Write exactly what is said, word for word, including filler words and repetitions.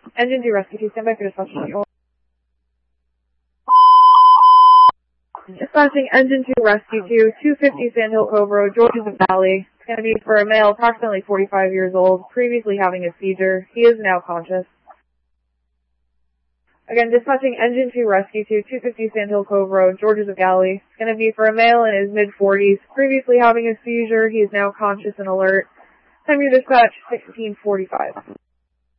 Engine two Rescue two, stand by for dispatching. Dispatching Engine two Rescue two, two fifty Sand Hill Cove Road, Georgia Valley. It's going to be for a male approximately forty-five years old, previously having a seizure. He is now conscious. Again, dispatching Engine two Rescue two, two fifty Sand Hill Cove Road, Georgia Valley. It's going to be for a male in his mid-forties, previously having a seizure. He is now conscious and alert. Time of your dispatch, sixteen forty-five.